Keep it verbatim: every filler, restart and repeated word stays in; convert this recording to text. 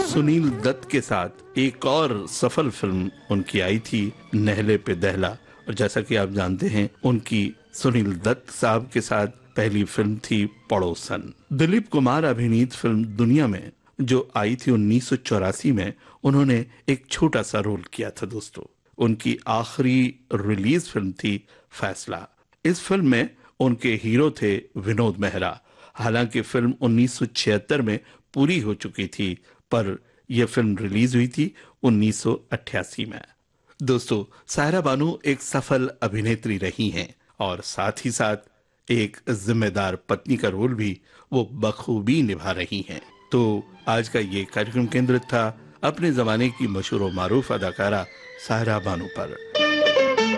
सुनील दत्त के साथ एक और सफल फिल्म उनकी आई थी, नहले पे दहला। और जैसा कि आप जानते हैं, उनकी सुनील दत्त साहब के साथ पहली फिल्म थी पड़ोसन। दिलीप कुमार अभिनीत फिल्म दुनिया में जो आई थी उन्नीस सौ चौरासी में, उन्होंने एक छोटा सा रोल किया था दोस्तों। उनकी आखिरी रिलीज फिल्म थी फैसला। इस फिल्म में उनके हीरो थे विनोद मेहरा। हालांकि फिल्म उन्नीस सौ छिहत्तर में पूरी हो चुकी थी, पर यह फिल्म रिलीज हुई थी उन्नीस सौ अट्ठासी में। दोस्तों, सायरा बानू एक सफल अभिनेत्री रही हैं और साथ ही साथ एक जिम्मेदार पत्नी का रोल भी वो बखूबी निभा रही हैं। तो आज का ये कार्यक्रम केंद्रित था अपने जमाने की मशहूर और मारूफ अदाकारा सायरा बानू पर।